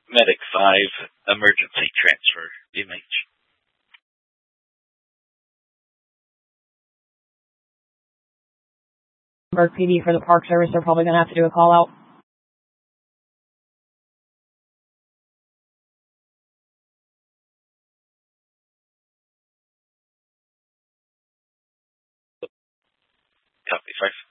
Medic 5, emergency transfer, image. PD for the Park Service, they're probably going to have to do a call out. Copy 5.